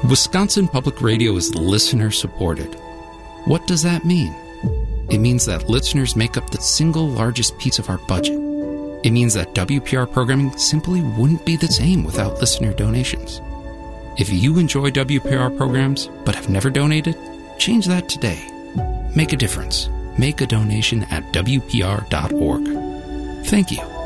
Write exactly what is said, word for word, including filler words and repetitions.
Wisconsin Public Radio is listener-supported. What does that mean? It means that listeners make up the single largest piece of our budget. It means that W P R programming simply wouldn't be the same without listener donations. If you enjoy W P R programs but have never donated, change that today. Make a difference. Make a donation at W P R dot org. Thank you.